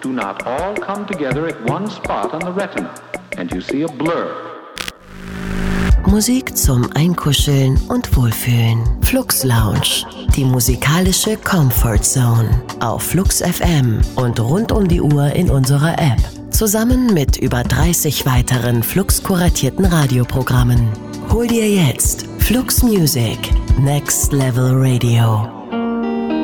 do not all come together at one spot on the retina, and you see a blur. Musik zum Einkuscheln und Wohlfühlen. Flux Lounge, die musikalische Comfort Zone. Auf Flux FM und rund um die Uhr in unserer App. Zusammen mit über 30 weiteren Flux-kuratierten Radioprogrammen. Hol dir jetzt Flux Music, Next Level Radio.